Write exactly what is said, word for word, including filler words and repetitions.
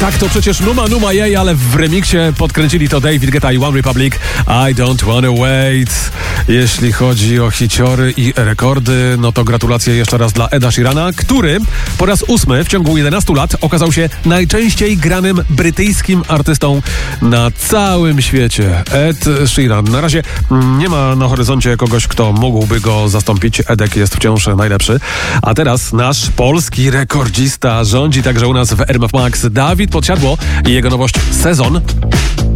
Tak, to przecież Numa Numa jej, ale w remiksie podkręcili to David Guetta i One Republic. I don't wanna wait. Jeśli chodzi o hiciory i rekordy, no to gratulacje jeszcze raz dla Eda Sheerana, który po raz ósmy w ciągu jedenastu lat okazał się najczęściej granym brytyjskim artystą na całym świecie. Ed Sheeran. Na razie nie ma na horyzoncie kogoś, kto mógłby go zastąpić. Edek jest wciąż najlepszy. A teraz nasz polski rekordzista rządzi także u nas w R M F Max. Dawid Podsiadło i jego nowość Sezon.